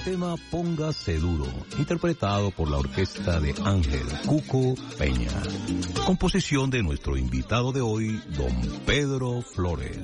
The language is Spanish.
tema Póngase Duro, interpretado por la orquesta de Ángel Cuco Peña. Composición de nuestro invitado de hoy, don Pedro Flores.